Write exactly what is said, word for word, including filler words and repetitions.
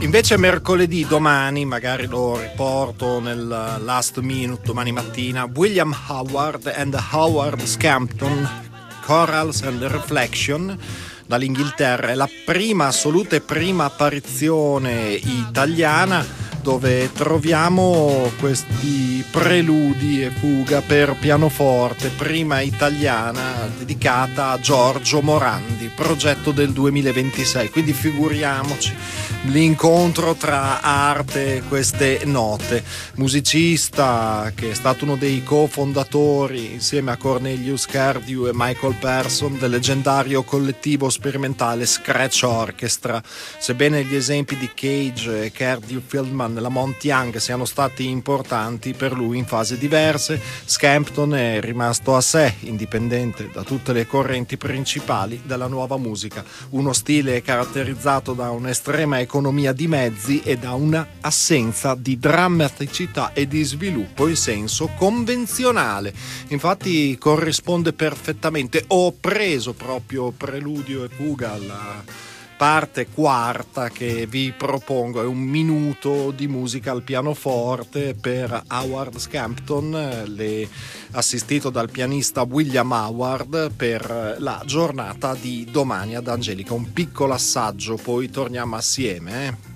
Invece mercoledì, domani, magari lo riporto nel last minute, domani mattina, William Howard and Howard Scampton, Chorals and Reflection, dall'Inghilterra. È la prima, assoluta e prima apparizione italiana dove troviamo questi preludi e fuga per pianoforte, prima italiana, dedicata a Giorgio Morandi, progetto del duemilaventisei, quindi figuriamoci l'incontro tra arte e queste note. Musicista che è stato uno dei cofondatori insieme a Cornelius Cardew e Michael Person del leggendario collettivo sperimentale Scratch Orchestra. Sebbene gli esempi di Cage, Cardew, Fieldman, Lamont Young siano stati importanti per lui in fasi diverse, Scampton è rimasto a sé, indipendente da tutte le correnti principali della nuova musica. Uno stile caratterizzato da un'estrema economia di mezzi e da una assenza di drammaticità e di sviluppo in senso convenzionale. Infatti corrisponde perfettamente. Ho preso proprio preludio e fuga alla parte quarta che vi propongo, è un minuto di musica al pianoforte per Howard Scampton, le, assistito dal pianista William Howard, per la giornata di domani ad Angelica. Un piccolo assaggio, poi torniamo assieme, eh.